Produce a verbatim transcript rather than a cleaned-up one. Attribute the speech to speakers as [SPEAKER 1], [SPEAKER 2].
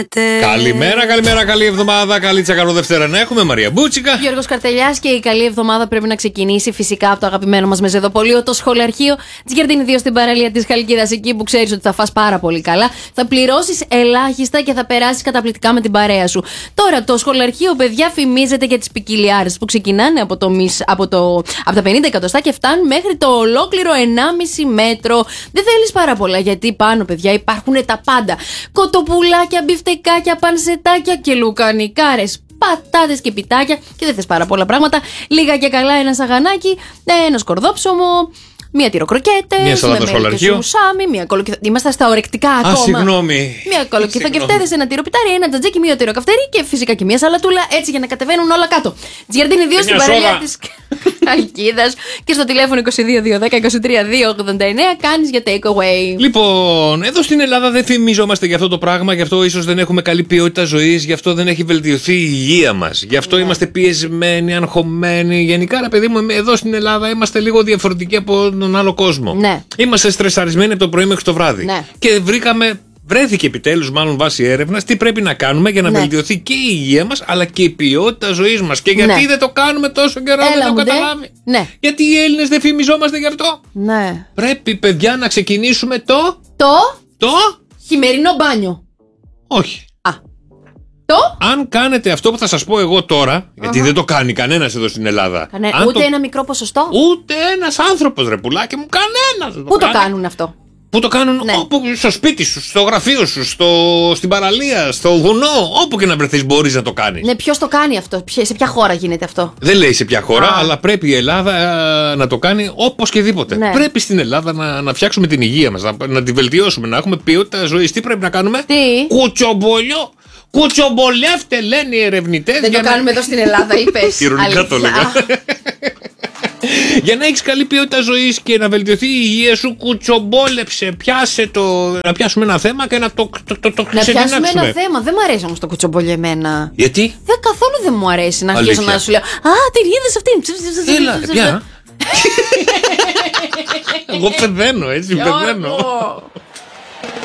[SPEAKER 1] Καλημέρα, καλημέρα, καλή εβδομάδα. Καλή τσακαρό Δευτέρα να έχουμε. Μαρία Μπούτσικα.
[SPEAKER 2] Γιώργος Καρτελιάς, και η καλή εβδομάδα πρέπει να ξεκινήσει φυσικά από το αγαπημένο μας μεζεδοπολείο, το σχολαρχείο Τζιγερντίνη δύο στην παραλία της Χαλκίδας. Εκεί που ξέρεις ότι θα φας πάρα πολύ καλά, θα πληρώσεις ελάχιστα και θα περάσεις καταπληκτικά με την παρέα σου. Τώρα, το σχολαρχείο, παιδιά, φημίζεται για τις ποικιλιάρες που ξεκινάνε από, το, από, το, από τα πενήντα εκατοστά και φτάνουν μέχρι το ολόκληρο ενάμιση μέτρο. Δεν θέλεις πάρα πολλά, γιατί πάνω, παιδιά, υπάρχουν τα πάντα. Κοτοπουλάκια, μπιφτεκάκια, πανσετάκια και λουκανικάρες, πατάτες και πιτάκια, και δεν θες πάρα πολλά πράγματα. Λίγα και καλά ένα σαγανάκι, ένα σκορδόψωμο, μία τυροκροκέτες,
[SPEAKER 1] μία σαλάτα σχολαρχείο,
[SPEAKER 2] μουσάμι, μία κολοκυθα... Είμαστε στα ορεκτικά ακόμα.
[SPEAKER 1] Α, συγγνώμη.
[SPEAKER 2] Μία κολοκυθοκευτέδες, ένα τυροπιτάρι, ένα τζατζίκι, μία τυροκαυτερή και φυσικά και μία σαλατούλα, έτσι για να κατεβαίνουν όλα κάτω. Τζιγερντίνη δύο στην παραλία της Χαλκίδας και στο τηλέφωνο είκοσι δύο δύο δέκα είκοσι τρία δύο ογδόντα εννέα κάνεις για take away.
[SPEAKER 1] Λοιπόν, εδώ στην Ελλάδα δεν φημιζόμαστε για αυτό το πράγμα, γι' αυτό ίσως δεν έχουμε καλή ποιότητα ζωής, γι' αυτό δεν έχει βελτιωθεί η υγεία μας, γι' αυτό yeah. είμαστε πιεσμένοι, αγχωμένοι. Γενικά, ρε παιδί μου, εδώ στην Ελλάδα είμαστε λίγο διαφορετικοί από τον άλλο κόσμο.
[SPEAKER 2] Ναι.
[SPEAKER 1] Είμαστε στρεσαρισμένοι από το πρωί μέχρι το βράδυ.
[SPEAKER 2] Ναι.
[SPEAKER 1] Και βρήκαμε. Βρέθηκε επιτέλους, μάλλον βάσει έρευνας, τι πρέπει να κάνουμε για να
[SPEAKER 2] ναι.
[SPEAKER 1] βελτιωθεί και η υγεία μας, αλλά και η ποιότητα ζωής μας. Και γιατί ναι. δεν το κάνουμε τόσο καιρό,
[SPEAKER 2] Έλα,
[SPEAKER 1] δεν το
[SPEAKER 2] μου,
[SPEAKER 1] καταλάβει.
[SPEAKER 2] Ναι.
[SPEAKER 1] Γιατί οι Έλληνες δεν φημιζόμαστε γι' αυτό.
[SPEAKER 2] Ναι.
[SPEAKER 1] Πρέπει, παιδιά, να ξεκινήσουμε το.
[SPEAKER 2] Το.
[SPEAKER 1] Το.
[SPEAKER 2] Χειμερινό μπάνιο.
[SPEAKER 1] Όχι.
[SPEAKER 2] Α. Το.
[SPEAKER 1] Αν κάνετε αυτό που θα σας πω εγώ τώρα, uh-huh. γιατί δεν το κάνει κανένας εδώ στην Ελλάδα.
[SPEAKER 2] Κανέ... Ούτε το... ένα μικρό ποσοστό.
[SPEAKER 1] Ούτε ένας άνθρωπος, ρε πουλάκι μου, κανένας.
[SPEAKER 2] Πού το, το κάνουν αυτό?
[SPEAKER 1] Πού το κάνουν, ναι. όπου, στο σπίτι σου, στο γραφείο σου, στο, στην παραλία, στο βουνό, όπου και να βρεθείς μπορείς να το κάνεις.
[SPEAKER 2] Ναι, ποιος το κάνει αυτό, σε ποια χώρα γίνεται αυτό?
[SPEAKER 1] Δεν λέει σε ποια χώρα,
[SPEAKER 2] Α.
[SPEAKER 1] αλλά πρέπει η Ελλάδα α, να το κάνει οπωσδήποτε. Ναι. Πρέπει στην Ελλάδα να, να φτιάξουμε την υγεία μας, να, να τη βελτιώσουμε, να έχουμε ποιότητα ζωής. Τι πρέπει να κάνουμε?
[SPEAKER 2] Τι?
[SPEAKER 1] Κουτσομπολιό. Κουτσομπολεύτε, λένε οι ερευνητές.
[SPEAKER 2] Δεν το να... κάνουμε εδώ στην Ελλάδα, είπες.
[SPEAKER 1] Ηρωνικά το έλεγα. Για να έχεις καλή ποιότητα ζωής και να βελτιωθεί η υγεία σου, κουτσομπόλεψε, πιάσε το. Να πιάσουμε ένα θέμα και να το, το, το, το
[SPEAKER 2] Να πιάσουμε ένα θέμα. Δεν μου αρέσει όμως το κουτσομπολιό εμένα.
[SPEAKER 1] Γιατί?
[SPEAKER 2] Δεν, καθόλου δεν μου αρέσει να αρχίσω να σου λέω α, την είδες αυτήν.
[SPEAKER 1] Έλα, πια. Εγώ πεθαίνω, έτσι, πεθαίνω.